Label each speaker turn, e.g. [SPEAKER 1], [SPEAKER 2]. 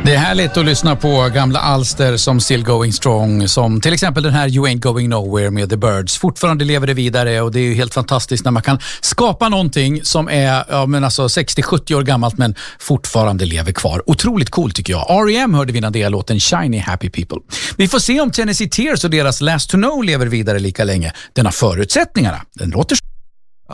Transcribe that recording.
[SPEAKER 1] Det är härligt att lyssna på gamla alster som Still Going Strong, som till exempel den här You Ain't Going Nowhere med The Byrds. Fortfarande lever det vidare och det är ju helt fantastiskt när man kan skapa någonting som är 60-70 år gammalt men fortfarande lever kvar. Otroligt coolt tycker jag. R.E.M. hörde vi när låten Shiny Happy People. Vi får se om Tennessee Tears och deras Last to Know lever vidare lika länge. Den har förutsättningarna. Den låter